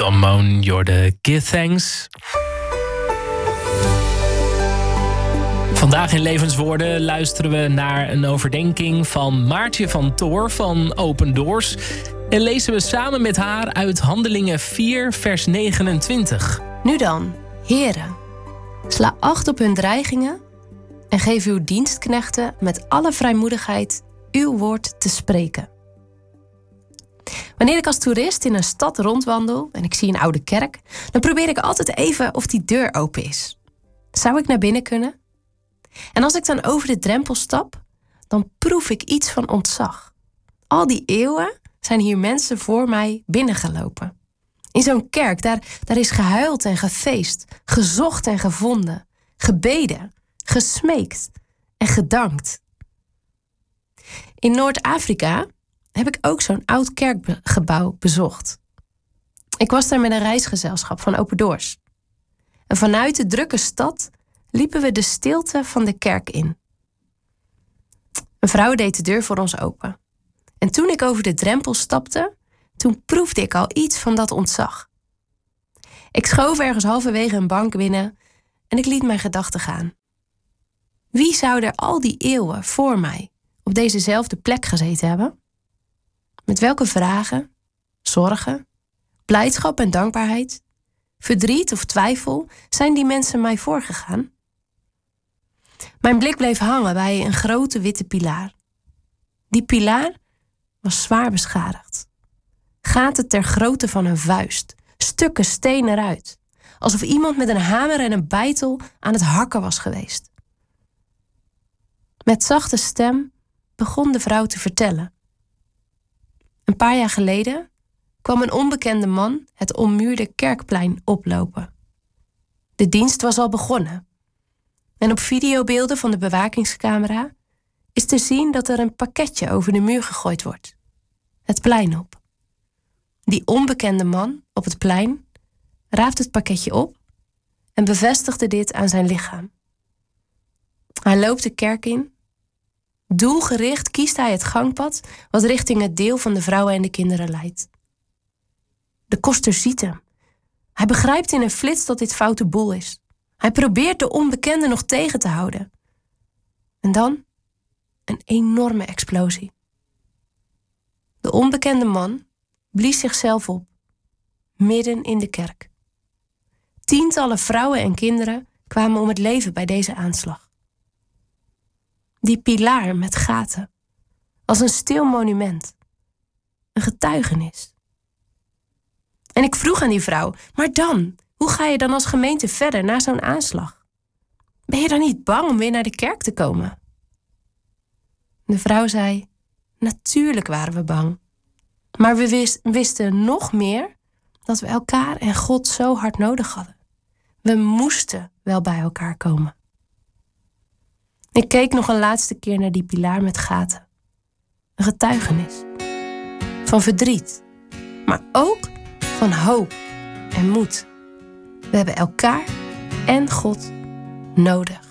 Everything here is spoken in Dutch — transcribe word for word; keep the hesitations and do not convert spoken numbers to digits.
Don Moen, Jorde, Give Thanks. Vandaag in Levenswoorden luisteren we naar een overdenking van Maartje van Toor van Open Doors. En lezen we samen met haar uit Handelingen vier, vers negenentwintig. Nu dan, heren, sla acht op hun dreigingen en geef uw dienstknechten met alle vrijmoedigheid uw woord te spreken. Wanneer ik als toerist in een stad rondwandel en ik zie een oude kerk, dan probeer ik altijd even of die deur open is. Zou ik naar binnen kunnen? En als ik dan over de drempel stap, dan proef ik iets van ontzag. Al die eeuwen zijn hier mensen voor mij binnengelopen. In zo'n kerk, daar, daar is gehuild en gefeest, gezocht en gevonden, gebeden, gesmeekt en gedankt. In Noord-Afrika heb ik ook zo'n oud kerkgebouw bezocht. Ik was daar met een reisgezelschap van Open Doors. En vanuit de drukke stad liepen we de stilte van de kerk in. Een vrouw deed de deur voor ons open. En toen ik over de drempel stapte, toen proefde ik al iets van dat ontzag. Ik schoof ergens halverwege een bank binnen en ik liet mijn gedachten gaan. Wie zou er al die eeuwen voor mij op dezezelfde plek gezeten hebben? Met welke vragen, zorgen, blijdschap en dankbaarheid, verdriet of twijfel zijn die mensen mij voorgegaan? Mijn blik bleef hangen bij een grote witte pilaar. Die pilaar was zwaar beschadigd. Gaten ter grootte van een vuist, stukken steen eruit, alsof iemand met een hamer en een beitel aan het hakken was geweest. Met zachte stem begon de vrouw te vertellen. Een paar jaar geleden kwam een onbekende man het ommuurde kerkplein oplopen. De dienst was al begonnen. En op videobeelden van de bewakingscamera is te zien dat er een pakketje over de muur gegooid wordt. Het plein op. Die onbekende man op het plein raapt het pakketje op en bevestigde dit aan zijn lichaam. Hij loopt de kerk in. Doelgericht kiest hij het gangpad wat richting het deel van de vrouwen en de kinderen leidt. De koster ziet hem. Hij begrijpt in een flits dat dit foute boel is. Hij probeert de onbekende nog tegen te houden. En dan een enorme explosie. De onbekende man blies zichzelf op, midden in de kerk. Tientallen vrouwen en kinderen kwamen om het leven bij deze aanslag. Die pilaar met gaten, als een stil monument, een getuigenis. En ik vroeg aan die vrouw, maar dan, hoe ga je dan als gemeente verder na zo'n aanslag? Ben je dan niet bang om weer naar de kerk te komen? De vrouw zei, natuurlijk waren we bang. Maar we wist, wisten nog meer dat we elkaar en God zo hard nodig hadden. We moesten wel bij elkaar komen. Ik keek nog een laatste keer naar die pilaar met gaten. Een getuigenis. Van verdriet. Maar ook van hoop en moed. We hebben elkaar en God nodig.